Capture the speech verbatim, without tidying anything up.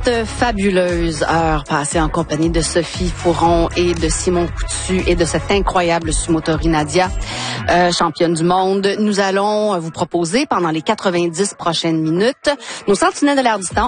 cette fabuleuse heure passée en compagnie de Sophie Fouron et de Simon Coutu et de cette incroyable sumotori Nadia, euh, championne du monde. Nous allons vous proposer pendant les quatre-vingt-dix prochaines minutes nos sentinelles de l'air du temps.